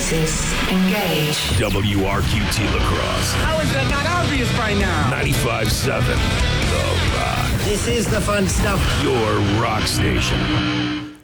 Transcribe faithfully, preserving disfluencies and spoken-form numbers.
Frequencies engage. W R Q T La Crosse. How is that not obvious by now? ninety-five point seven The Rock. This is the fun stuff. Your rock station.